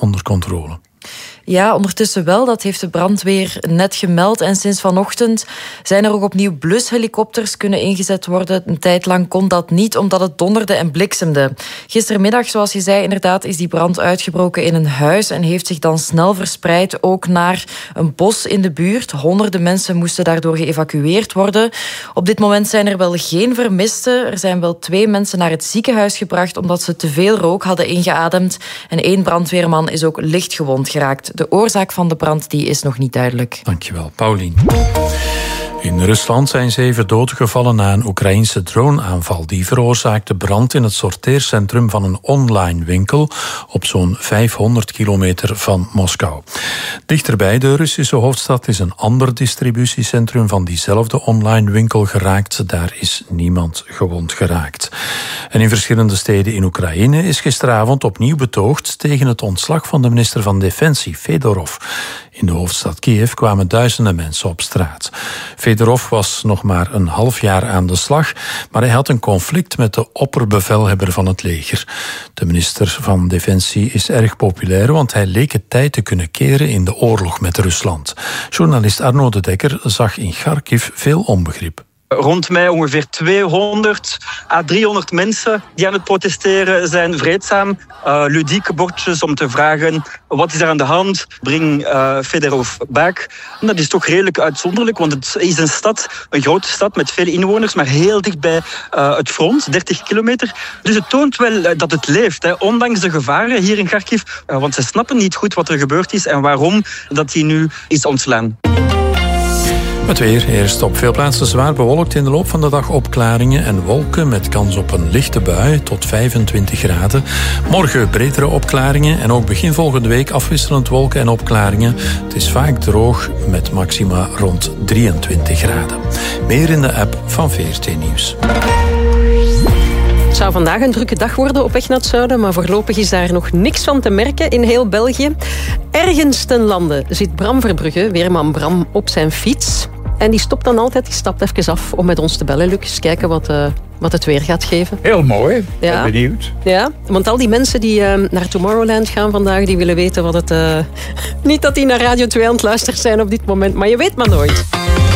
onder controle. Ja, ondertussen wel. Dat heeft de brandweer net gemeld. En sinds vanochtend zijn er ook opnieuw blushelikopters kunnen ingezet worden. Een tijd lang kon dat niet, omdat het donderde en bliksemde. Gistermiddag, zoals je zei, inderdaad, is die brand uitgebroken in een huis en heeft zich dan snel verspreid ook naar een bos in de buurt. Honderden mensen moesten daardoor geëvacueerd worden. Op dit moment zijn er wel geen vermisten. Er zijn wel 2 mensen naar het ziekenhuis gebracht omdat ze te veel rook hadden ingeademd. En 1 brandweerman is ook licht gewond geraakt. De oorzaak van de brand die is nog niet duidelijk. Dankjewel, Paulien. In Rusland zijn 7 doden gevallen na een Oekraïense droneaanval. Die veroorzaakte brand in het sorteercentrum van een online winkel op zo'n 500 kilometer van Moskou. Dichterbij de Russische hoofdstad is een ander distributiecentrum van diezelfde online winkel geraakt. Daar is niemand gewond geraakt. En in verschillende steden in Oekraïne is gisteravond opnieuw betoogd tegen het ontslag van de minister van Defensie, Fedorov. In de hoofdstad Kiev kwamen duizenden mensen op straat. Fedorov was nog maar een half jaar aan de slag, maar hij had een conflict met de opperbevelhebber van het leger. De minister van Defensie is erg populair, want hij leek het tijd te kunnen keren in de oorlog met Rusland. Journalist Arno de Dekker zag in Kharkiv veel onbegrip. Rond mij ongeveer 200 à 300 mensen die aan het protesteren zijn, vreedzaam. Ludieke bordjes om te vragen, wat is er aan de hand? Breng Fedorov back. En dat is toch redelijk uitzonderlijk, want het is een stad, een grote stad met veel inwoners, maar heel dicht bij het front, 30 kilometer. Dus het toont wel dat het leeft, hè, ondanks de gevaren hier in Kharkiv. Want ze snappen niet goed wat er gebeurd is en waarom dat hij nu is ontslaan. Het weer, eerst op veel plaatsen zwaar bewolkt, in de loop van de dag opklaringen en wolken met kans op een lichte bui tot 25 graden. Morgen bredere opklaringen en ook begin volgende week afwisselend wolken en opklaringen. Het is vaak droog met maxima rond 23 graden. Meer in de app van VRT Nieuws. Het zou vandaag een drukke dag worden op weg naar het zuiden, maar voorlopig is daar nog niks van te merken in heel België. Ergens ten lande zit Bram Verbrugge, weerman Bram, op zijn fiets. En die stopt dan altijd, die stapt even af om met ons te bellen, Luc. Eens kijken wat het weer gaat geven. Heel mooi, ja. Ben benieuwd. Ja, want al die mensen die naar Tomorrowland gaan vandaag, die willen weten wat het... Niet dat die naar Radio 2 aan het luisteren zijn op dit moment, maar je weet maar nooit.